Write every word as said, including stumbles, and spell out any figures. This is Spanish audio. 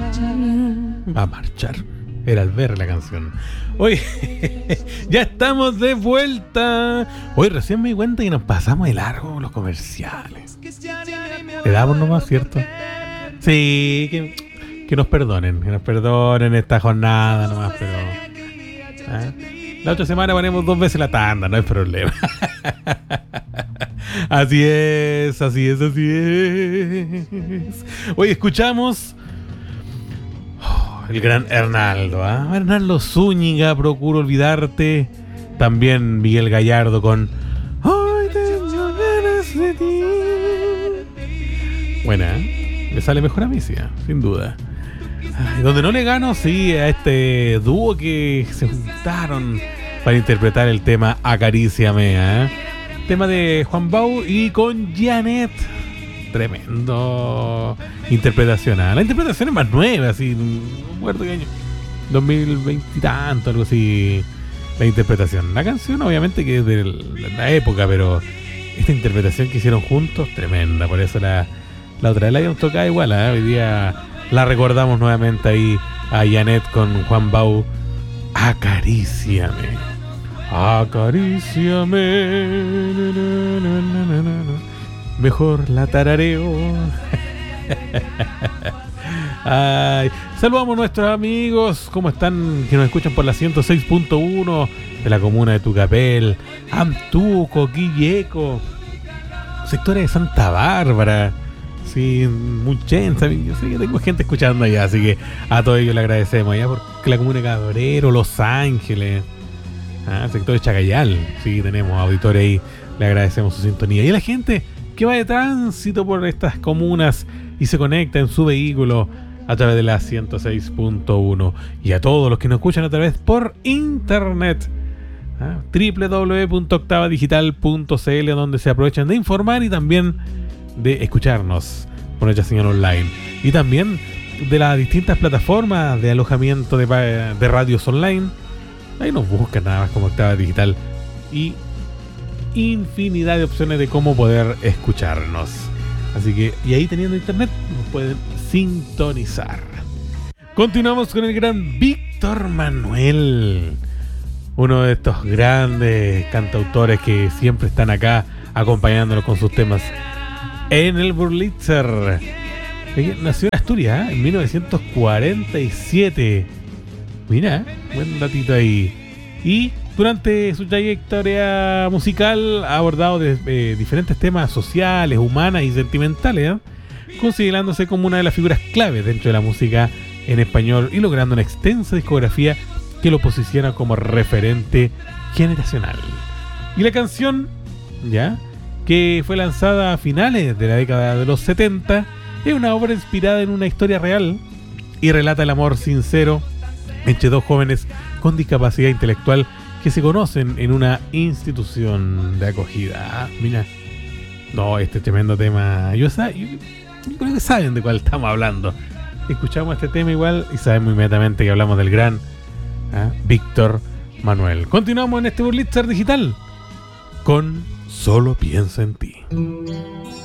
Va a marchar. Era al ver la canción. Hoy ya estamos de vuelta. Hoy recién me di cuenta y nos pasamos de largo los comerciales. Le damos nomás, ¿cierto? Sí, que, que nos perdonen, que nos perdonen esta jornada nomás, pero ¿eh? La otra semana ponemos dos veces la tanda, no hay problema. Así es, así es, así es. Hoy escuchamos oh, el gran Hernaldo, ¿eh? Hernaldo Zúñiga, Procuro Olvidarte. También Miguel Gallardo con Hoy tengo ganas de ti. Buena, ¿eh? Me sale mejor a mí, sí, ¿eh? Sin duda. Ay, donde no le gano, sí, a este dúo que se juntaron para interpretar el tema Acaríciame, ¿eh? Tema de Juan Bau y con Janet. Tremendo interpretación, ¿eh? La interpretación es más nueva, así, no me acuerdo qué año, dos mil veinte y tanto, algo así, la interpretación. La canción obviamente que es de la época, pero esta interpretación que hicieron juntos, tremenda. Por eso la, la otra vez la habíamos tocado igual, ¿eh? Hoy día la recordamos nuevamente ahí a Janet con Juan Bau. Acaríciame, acaríciame, na, na, na, na, na. Mejor la tarareo. Ay, saludamos a nuestros amigos, ¿cómo están? Que nos escuchan por la ciento seis punto uno de la comuna de Tucapel, Amtuco, Quilleco, sectores de Santa Bárbara. Sí, Muchenza, yo sé que tengo gente escuchando allá, así que a todos ellos le agradecemos allá porque la comuna de Cabrero, Los Ángeles, ah, sector de Chacayal, sí, tenemos auditores ahí, le agradecemos su sintonía. Y a la gente que va de tránsito por estas comunas y se conecta en su vehículo a través de la ciento seis punto uno, y a todos los que nos escuchan a través por internet, ¿ah? doble u doble u doble u punto octava digital punto c l, donde se aprovechan de informar y también de escucharnos por nuestra señal online, y también de las distintas plataformas de alojamiento de, de radios online. Ahí nos buscan nada más como Octava Digital y infinidad de opciones de cómo poder escucharnos. Así que, y ahí teniendo internet nos pueden sintonizar. Continuamos con el gran Víctor Manuel, uno de estos grandes cantautores que siempre están acá acompañándonos con sus temas en el Burlitzer. Nació en Asturias, ¿eh? En mil novecientos cuarenta y siete. Mira, buen datito ahí. Y durante su trayectoria musical ha abordado de, eh, diferentes temas sociales, humanas y sentimentales, ¿eh? Considerándose como una de las figuras claves dentro de la música en español y logrando una extensa discografía que lo posiciona como referente generacional. Y la canción, ya, que fue lanzada a finales de la década de los setenta, es una obra inspirada en una historia real y relata el amor sincero entre dos jóvenes con discapacidad intelectual que se conocen en una institución de acogida. Mira, no, este tremendo tema, yo, yo, yo creo que saben de cuál estamos hablando. Escuchamos este tema igual y sabemos inmediatamente que hablamos del gran ¿eh? Víctor Manuel. Continuamos en este Burlitzer Digital con Solo Pienso en Ti.